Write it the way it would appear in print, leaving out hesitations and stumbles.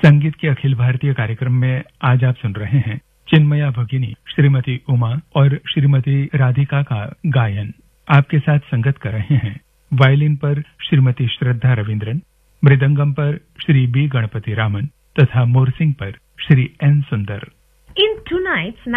संगीत के अखिल भारतीय कार्यक्रम में आज आप सुन रहे हैं चिन्मया भगिनी श्रीमती उमा और श्रीमती राधिका का गायन। आपके साथ संगत कर रहे हैं वायलिन पर श्रीमती श्रद्धा रविंद्रन, मृदंगम पर श्री बी गणपति रामन तथा मोरसिंग पर श्री एन सुंदर। In tonight's